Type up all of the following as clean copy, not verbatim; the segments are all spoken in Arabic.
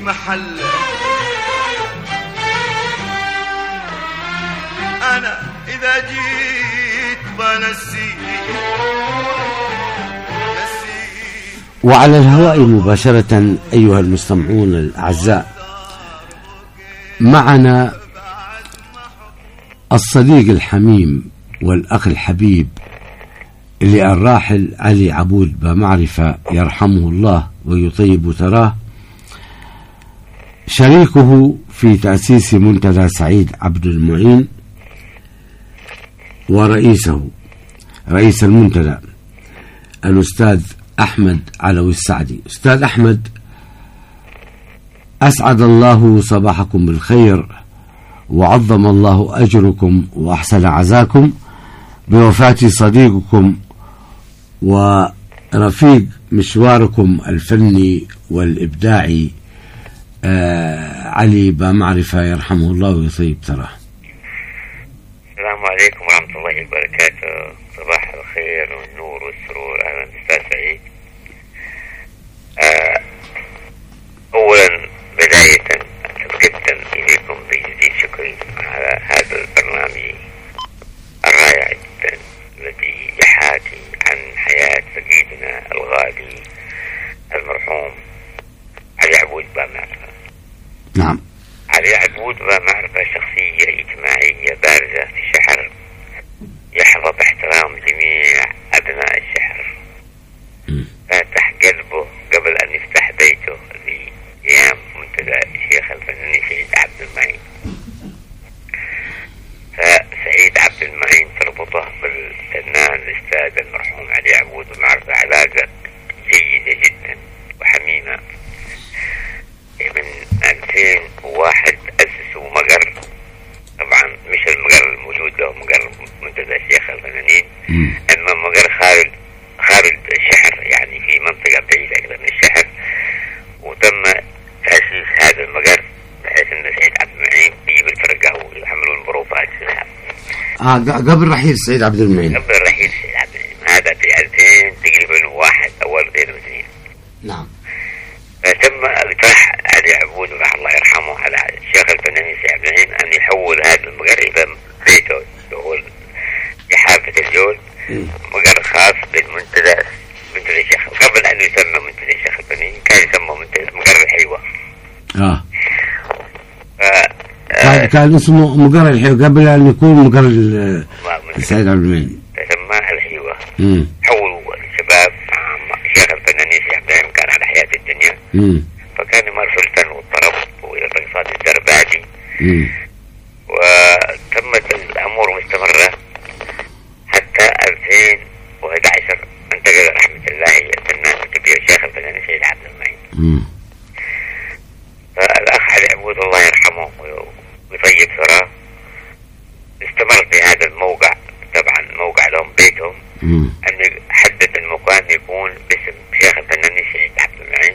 محل أنا إذا جيت بنسي. وعلى الهواء مباشرة أيها المستمعون الأعزاء، معنا الصديق الحميم والأخ الحبيب اللي الراحل علي عبود بمعرفة يرحمه الله ويطيب ثراه، شريكه في تأسيس منتدى سعيد عبد المعين، ورئيسه رئيس المنتدى الأستاذ أحمد علوي السعدي. أستاذ أحمد، أسعد الله صباحكم بالخير وعظم الله أجركم وأحسن عزاكم بوفاة صديقكم ورفيق مشواركم الفني والإبداعي علي بمعرفة يرحمه الله ويطيب ثراه. السلام عليكم ورحمة الله وبركاته. صباح الخير والنور والسرور. أهلا أستاذ سعيد. أولا بداية أتقدم إليكم بجزيل شكري على هذا البرنامج الرائع جدا الذي يحاكي عن حياة سيدنا الغالي المرحوم علي عبود بمعرفة. نعم. علي عبود بمعرفة شخصية اجتماعية بارزة في الشحر، يحظى باحترام جميع أبناء الشحر. فاتح قلبه قبل أن يفتح بيته لأيام منتدى الشيخ الفنان سعيد عبد المعين. فسعيد عبد المعين تربطه بالفنان الأستاذ المرحوم علي عبود بمعرفة علاقة جيدة جدا وحميمة. من 2001 أسسوا مقر، طبعا مش المقر الموجود له مقر منتدى الشيخ الفنانين، إنما مقر خارج الشحر، يعني في منطقة بعيدة أكثر من الشحر. وتم تأسيس هذا المقر بحيث أن سعيد عبد المعين يجيب الفرقة ويحملون البروفات لها. قبل رحيل سعيد عبد المعين. قبل رحيل سعيد عبد المعين، هذا في 2000 تقريبا 1 أول 2002. نعم. فتم اقتراح علي عبود الله يرحمه على الشيخ الفنانين سعيد عبد المعين أن يحول هذا المقر إلى بيته اللي هو لحافة الجول، مقر خاص بالمنتدى الشيخ. قبل أن يسمى منتدى الشيخ الفنانين كان يسمى منتدى مقر الحيوة. كان اسمه مقر الحيوة قبل أن يكون مقر سعيد عبد المعين. تسمى الحيوة. حولوا الشباب مع الشيخ الفنانين سعيد عبد المعين كان على حياة الدنيا. فكان يمارس الفن والطرب والرقصات الدربادي. وتمت الأمور مستمرة حتى 2011 انتقل رحمة الله الفنان الكبير الشيخ الفنان سعيد عبد المعين. فالأخ علي عبود الله يرحمه ويطيب ثراه استمر في هذا الموقع. طبعا موقع لهم بيتهم، أن حدد المكان يكون باسم شيخ الفنان سعيد عبد المعين.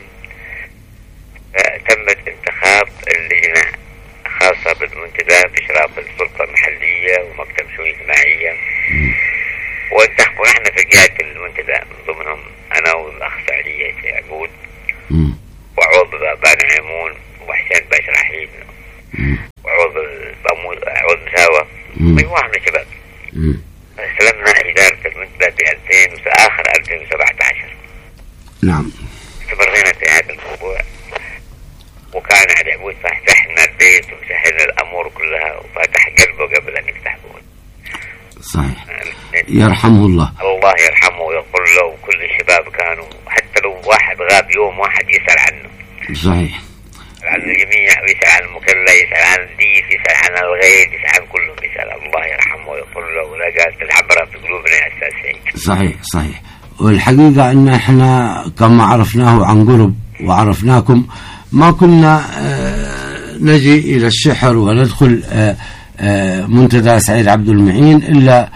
فتمت انتخاب اللجنة خاصة بالمنتدى بإشراف السلطة المحلية ومكتب شؤون اجتماعية، وانتخبوا نحن في جهة المنتدى من ضمنهم أنا والأخ سعدي عبود وعوض بان عيمون وحسين باشا رحيل وعوض مساوى مجموعة من الشباب. استلمنا إدارة المنتدى في 2000 آخر 2017. نعم. استمرينا في هذا الموضوع، وكان علي عبود فتحنا البيت وسهلنا الأمور كلها وفتح قلبه قبل أن يفتح بوت. صحيح. يرحمه الله. الله يرحمه ويقول له كل الشباب كانوا حتى لو واحد غاب يوم واحد يسأل عنه. صحيح. عن الجميع، ويسأل عن المكلا، يسأل عن الديف، يسأل عن الغيد، يسأل عن كلهم، يسأل. الله يرحمه ويقول له لا قالت العبرة في قلوبنا يا أستاذ سعيد. صحيح صحيح. والحقيقة أن احنا كما عرفناه عن قرب وعرفناكم ما كنا نجي إلى الشحر وندخل منتدى سعيد عبد المعين إلا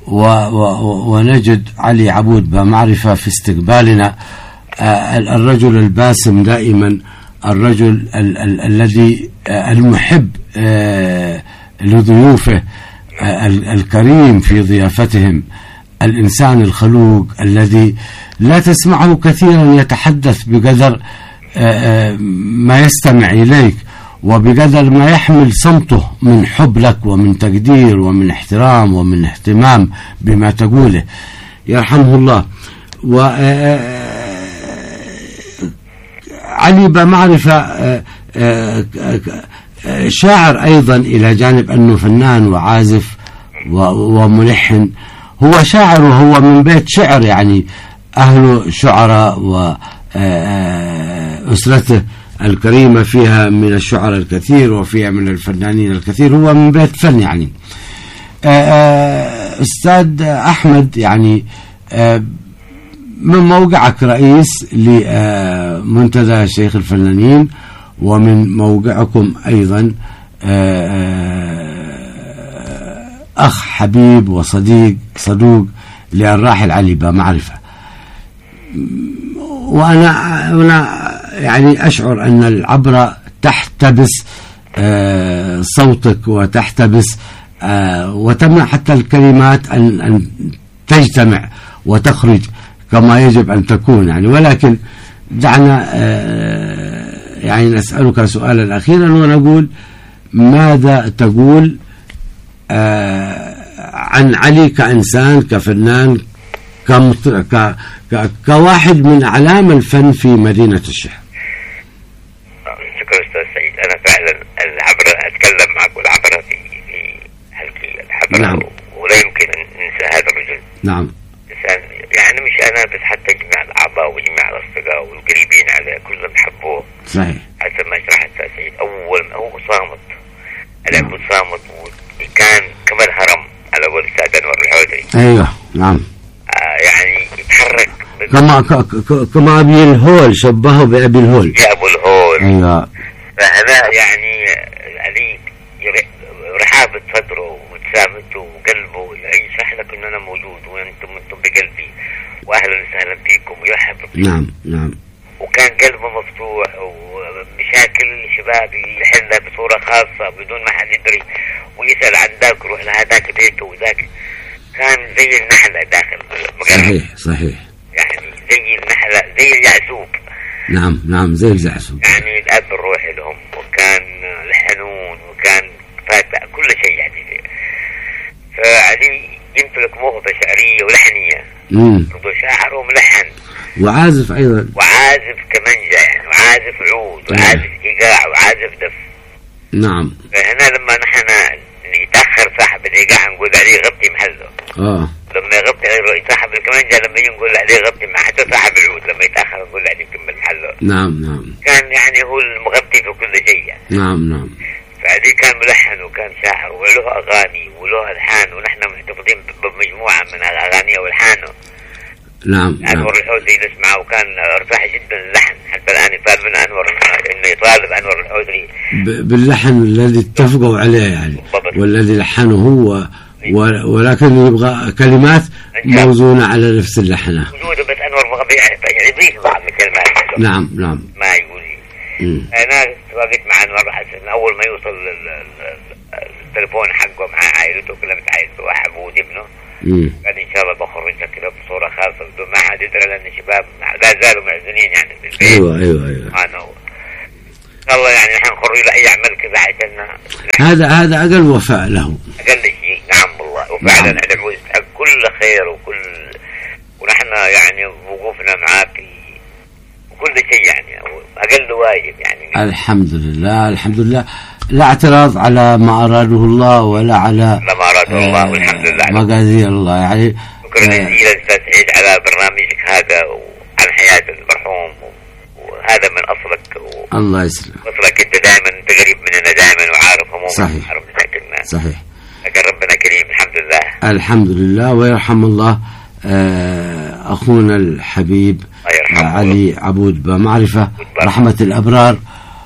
ونجد علي عبود بمعرفة في استقبالنا، الرجل الباسم دائما، الرجل الذي المحب لضيوفه، الكريم في ضيافتهم، الإنسان الخلوق الذي لا تسمعه كثيرا يتحدث بقدر ما يستمع إليك، وبقدر ما يحمل صمته من حب لك ومن تقدير ومن احترام ومن اهتمام بما تقوله، يرحمه الله. علي بمعرفة شاعر أيضا، إلى جانب أنه فنان وعازف وملحن. هو شاعر وهو من بيت شعر، يعني أهله شعراء، وأسرته الكريمة فيها من الشعراء الكثير وفيها من الفنانين الكثير. هو من بيت فن يعني. أستاذ أحمد، يعني من موقعك رئيس لمنتدى شيخ الفنانين، ومن موقعكم أيضا أخ حبيب وصدوق للراحل علي بمعرفة. وأنا يعني أشعر أن العبرة تحتبس صوتك وتحتبس وتمنع حتى الكلمات أن تجتمع وتخرج كما يجب أن تكون يعني. ولكن دعنا يعني نسألك سؤالا أخيرا ونقول: ماذا تقول عن علي كإنسان، كفنان، كواحد من أعلام الفن في مدينة الشحر؟ شكرا أستاذ سعيد. أنا فعلا العبرة أتكلم معك، والعبرة في حلقي العبرة. نعم. ولا يمكن أن ننسى هذا الرجل. نعم. يعني مش أنا بس، حتى جميع الأعضاء وجميع الأصدقاء والقريبين عليه كلهم حبوه. صحيح. حسب ما شرح أستاذ سعيد، أول ما هو صامت، العبد صامت، وكان كمان هرم على قول الأستاذ أنور الحوثري. أيوه نعم. يعني يتحرك كما أبي الهول، شبهه بأبي الهول. يا أبو الهول. أيوه. فأنا يعني علي رحابة صدره وابتسامته وقلبه يشرح لك إن أنا موجود وأنتم بقلبي، وأهلا وسهلا فيكم ويرحب بكم. نعم نعم. وكان قلبه مفتوح، ومشاكل الشباب يحلها بصورة خاصة بدون ما حد يدري، ويسأل عن ذاك يروح لهذاك بيته وذاك. كان زي النحلة داخل مقرر. صحيح. يعني زي النحلة، زي اليعسوب. نعم زي اليعسوب. يعني الأب الروحي لهم، وكان الحنون، وكان فاتح كل شيء يعني. فعلي يمتلك موهبة شعرية ولحنية. برضو شاعر وملحن وعازف أيضا، وعازف كمانجا يعني، وعازف عود، وعازف إيقاع، وعازف دف. نعم. فهنا لما نحن يتأخر صاحب الإيقاع نقول عليه غطي محله. لما يغطي صاحب الكمانجا، لما ينقول عليه غطي محله. حتى صاحب العود لما يتأخر نقول عليه كمل محله. نعم. كان يعني هو المغطي في كل شيء يعني. نعم. فعلي كان ملحن وكان شاعر وله أغاني وله ألحان، ونحن محتفظين بمجموعة من الأغاني والحانه. نعم. أنور الحوثري نسمعه، وكان ارتاح جدا اللحن. حتى الآن يطالب من أنور إنه يطالب أنور الحوثري باللحن الذي اتفقوا عليه يعني، والذي لحنه هو، ولكن يبغى كلمات موزونة على نفس اللحنة. موجودة، بس أنور يضيف بعض الكلمات. نعم. ما يقول لي. أنا وقفت مع أنور حسن أول ما يوصل التليفون حقه مع عائلته، كلمت عائلته وحبوه ابنه. قال إن شاء الله بخرجك كده بصورة خاصة بدون ما حد يدري، لأن الشباب لا زالوا معزنين يعني في البيت. أيوة. أنا الله يعني نحن نخرج له أي عمل كذا عشان هذا أقل وفاء له. أقل شيء. نعم والله. وفعلا العبود يستحق كل خير ونحن يعني وقوفنا معاه في كل شيء يعني، أقل واجب يعني. الحمد لله. لا اعتراض على ما أراده الله، ولا على ما أراده الله، والحمد لله مقادير الله يعني. شكرا جزيلا أستاذ سعيد على برنامجك هذا وعن حياة المرحوم، وهذا من أصلك. الله يسلمك. أصلك أنت دائما أنت قريب مننا دائما، وعارف همومنا. صحيح. وعارف مشاكلنا. صحيح. لكن ربنا كريم الحمد لله. الحمد لله. ويرحم الله أخونا الحبيب علي عبود بمعرفة، رحمة الأبرار.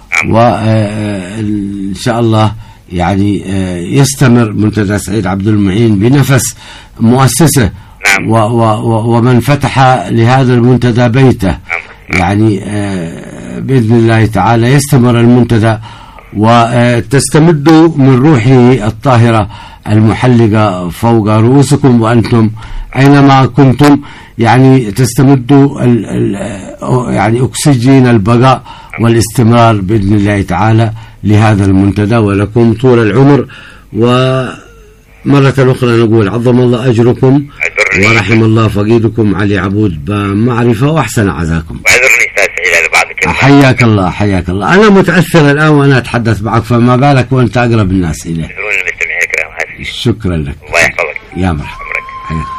وإن شاء الله يعني يستمر منتدى سعيد عبد المعين بنفس مؤسسه. ومن فتح لهذا المنتدى بيته يعني بإذن الله تعالى يستمر المنتدى وتستمدوا من روحه الطاهرة المحلقة فوق رؤوسكم وأنتم أينما كنتم، يعني تستمدوا يعني أكسجين البقاء والاستمرار بإذن الله تعالى لهذا المنتدى، ولكم طول العمر. ومرة أخرى نقول عظم الله أجركم ورحم الله فقيدكم علي عبود بمعرفة وأحسن عزاكم. حياك الله حياك الله. أنا متأثر الآن وأنا أتحدث معك، فما بالك وأنت أقرب الناس إليه. شكرا لك. الله يحفظك. يا مرحبا.